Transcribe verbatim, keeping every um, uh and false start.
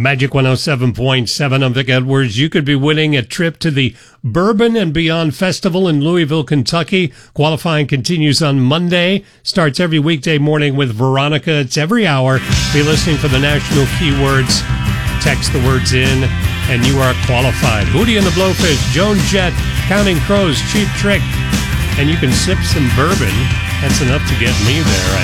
Magic one oh seven point seven. I'm Vic Edwards. You could be winning a trip to the Bourbon and Beyond Festival in Louisville, Kentucky. Qualifying continues on Monday. Starts every weekday morning with Veronica. It's every hour. Be listening for the national keywords. Text the words in, and you are qualified. Hootie and the Blowfish, Joan Jett, Counting Crows, Cheap Trick. And you can sip some bourbon. That's enough to get me there, I